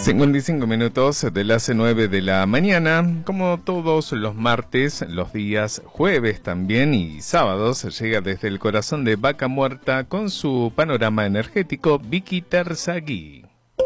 55 minutos de las 9 de la mañana, como todos los martes, los días jueves también y sábados, llega desde el corazón de Vaca Muerta con su panorama energético Vicky Terzaghi.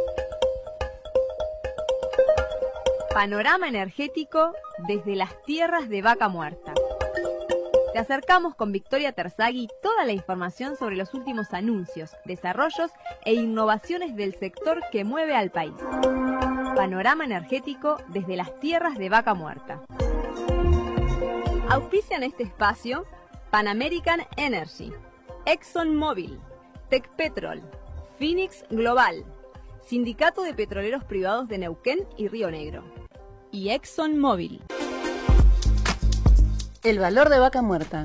Panorama energético desde las tierras de Vaca Muerta. Te acercamos con Victoria Terzaghi toda la información sobre los últimos anuncios, desarrollos e innovaciones del sector que mueve al país. Panorama energético desde las tierras de Vaca Muerta. Auspician este espacio Pan American Energy, ExxonMobil, Tecpetrol, Phoenix Global, Sindicato de Petroleros Privados de Neuquén y Río Negro y ExxonMobil. El valor de Vaca Muerta.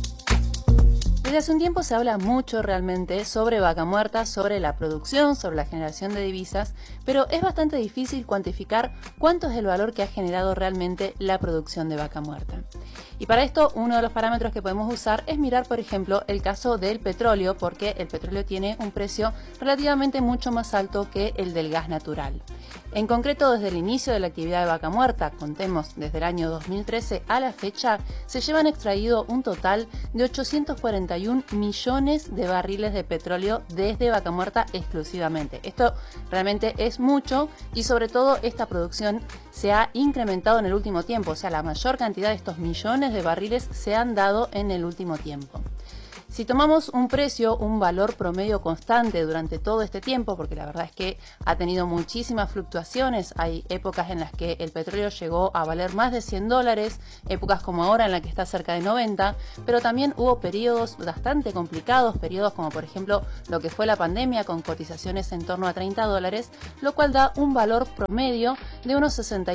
Desde hace un tiempo se habla mucho realmente sobre Vaca Muerta, sobre la producción, sobre la generación de divisas, pero es bastante difícil cuantificar cuánto es el valor que ha generado realmente la producción de Vaca Muerta. Y para esto uno de los parámetros que podemos usar es mirar, por ejemplo, el caso del petróleo, porque el petróleo tiene un precio relativamente mucho más alto que el del gas natural. En concreto, desde el inicio de la actividad de Vaca Muerta, contemos desde el año 2013 a la fecha, se llevan extraído un total de 841 millones de barriles de petróleo desde Vaca Muerta exclusivamente. Esto realmente es mucho y sobre todo esta producción se ha incrementado en el último tiempo, o sea, la mayor cantidad de estos millones de barriles se han dado en el último tiempo. Si tomamos un precio, un valor promedio constante durante todo este tiempo, porque la verdad es que ha tenido muchísimas fluctuaciones, hay épocas en las que el petróleo llegó a valer más de $100, épocas como ahora en la que está cerca de 90, pero también hubo periodos bastante complicados, periodos como por ejemplo lo que fue la pandemia con cotizaciones en torno a $30, lo cual da un valor promedio de unos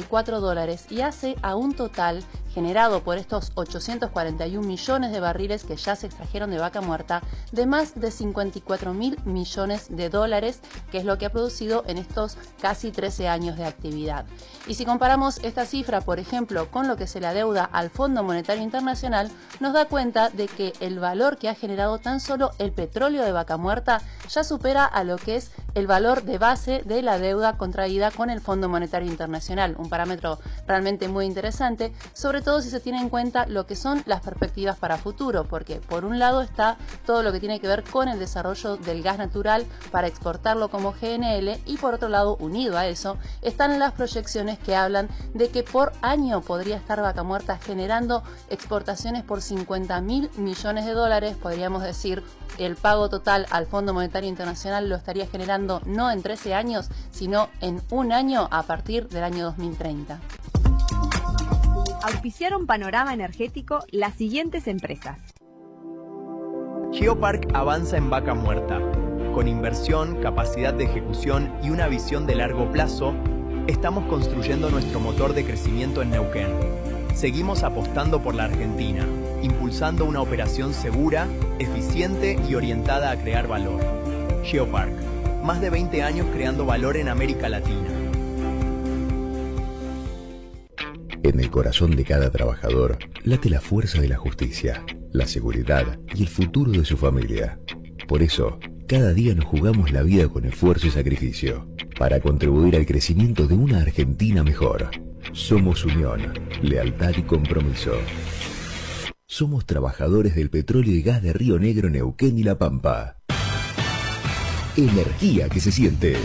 $64 y hace a un total generado por estos 841 millones de barriles que ya se extrajeron de Vaca Muerta, de más de 54.000 millones de dólares, que es lo que ha producido en estos casi 13 años de actividad. Y si comparamos esta cifra, por ejemplo, con lo que se le adeuda al Fondo Monetario Internacional, nos da cuenta de que el valor que ha generado tan solo el petróleo de Vaca Muerta ya supera a lo que es el valor de base de la deuda contraída con el Fondo Monetario Internacional, un parámetro realmente muy interesante, sobre todo si se tiene en cuenta lo que son las perspectivas para futuro, porque por un lado está todo lo que tiene que ver con el desarrollo del gas natural para exportarlo como GNL y por otro lado, unido a eso, están las proyecciones que hablan de que por año podría estar Vaca Muerta generando exportaciones por 50.000 millones de dólares, podríamos decir el pago total al Fondo Monetario Internacional lo estaría generando no en 13 años, sino en un año a partir del año 2030. Auspiciaron Panorama Energético las siguientes empresas. Geopark avanza en Vaca Muerta. Con inversión, capacidad de ejecución y una visión de largo plazo, estamos construyendo nuestro motor de crecimiento en Neuquén. Seguimos apostando por la Argentina, impulsando una operación segura, eficiente y orientada a crear valor. Geopark, más de 20 años creando valor en América Latina. En el corazón de cada trabajador late la fuerza de la justicia, la seguridad y el futuro de su familia. Por eso, cada día nos jugamos la vida con esfuerzo y sacrificio, para contribuir al crecimiento de una Argentina mejor. Somos unión, lealtad y compromiso. Somos trabajadores del petróleo y gas de Río Negro, Neuquén y La Pampa. Energía que se siente.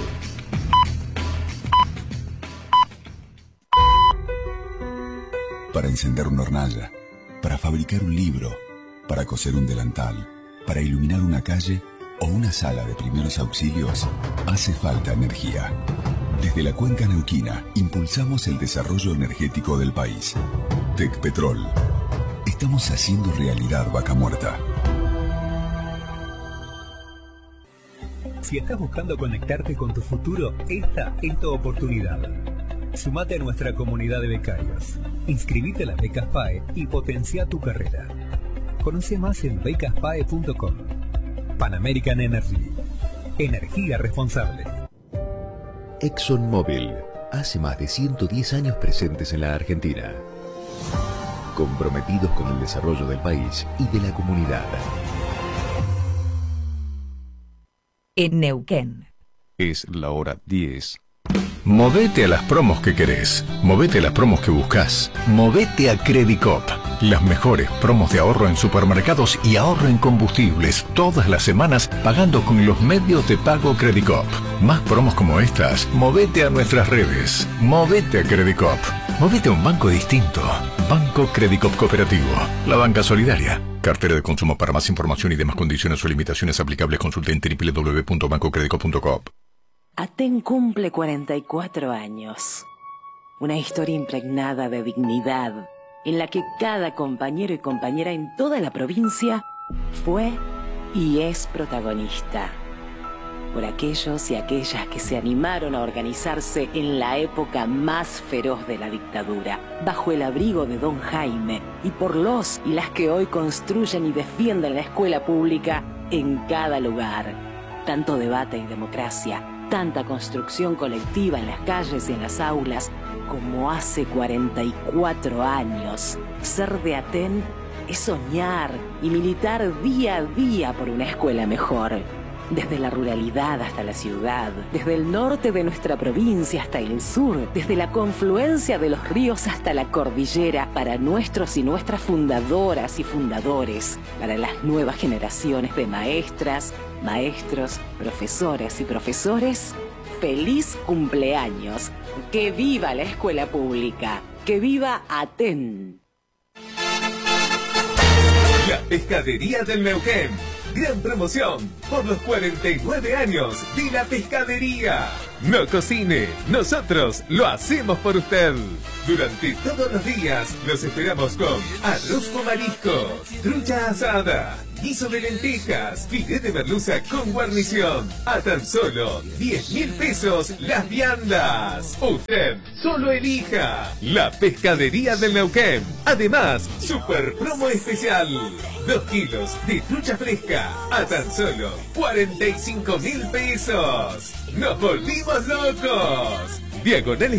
Para encender una hornalla, para fabricar un libro, para coser un delantal, para iluminar una calle o una sala de primeros auxilios, hace falta energía. Desde la cuenca neuquina, impulsamos el desarrollo energético del país. Tecpetrol. Estamos haciendo realidad Vaca Muerta. Si estás buscando conectarte con tu futuro, esta es tu oportunidad. Sumate a nuestra comunidad de becarios. Inscribite a las becas PAE y potencia tu carrera. Conoce más en becaspae.com. Pan American Energy. Energía responsable. ExxonMobil. Hace más de 110 años presentes en la Argentina. Comprometidos con el desarrollo del país y de la comunidad. En Neuquén. Es la hora 10 Movete a las promos que querés. Movete a las promos que buscas. Movete a Credicop. Las mejores promos de ahorro en supermercados y ahorro en combustibles todas las semanas pagando con los medios de pago Credicop. Más promos como estas, movete a nuestras redes. Movete a Credicop. Movete a un banco distinto. Banco Credicop Cooperativo. La banca solidaria. Cartera de consumo. Para más información y demás condiciones o limitaciones aplicables, consulte en www.bancocredicop.coop. Aten cumple 44 años. Una historia impregnada de dignidad, en la que cada compañero y compañera en toda la provincia fue y es protagonista. Por aquellos y aquellas que se animaron a organizarse en la época más feroz de la dictadura, bajo el abrigo de Don Jaime, y por los y las que hoy construyen y defienden la escuela pública en cada lugar. Tanto debate y democracia, tanta construcción colectiva en las calles y en las aulas, como hace 44 años. Ser de Aten es soñar y militar día a día por una escuela mejor. Desde la ruralidad hasta la ciudad, desde el norte de nuestra provincia hasta el sur, desde la confluencia de los ríos hasta la cordillera, para nuestros y nuestras fundadoras y fundadores, para las nuevas generaciones de maestras, maestros, profesoras y profesores, ¡feliz cumpleaños! ¡Que viva la escuela pública! ¡Que viva Aten! La Pescadería del Neuquén. Gran promoción por los 49 años de la pescadería. No cocine, nosotros lo hacemos por usted. Durante todos los días los esperamos con arroz con mariscos, trucha asada, guiso de lentejas, filete de merluza con guarnición. A tan solo 10.000 pesos las viandas. Usted solo elija la Pescadería del Neuquén. Además, super promo especial. 2 kilos de trucha fresca a tan solo 45.000 pesos. ¡Nos volvimos locos! Diagonal